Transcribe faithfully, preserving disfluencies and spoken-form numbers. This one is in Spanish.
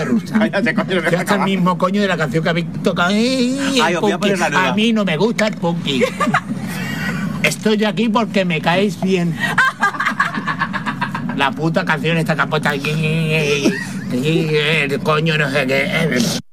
montaña rusa. Cállate, coño, no me Que es acaba. el mismo coño de la canción que habéis tocado. ¡Ey, el Ay, os voy a punky! poner la nueva. A mí no me gusta el punky. Estoy aquí porque me caéis bien. La puta canción esta que ha puesto aquí. El coño no sé qué.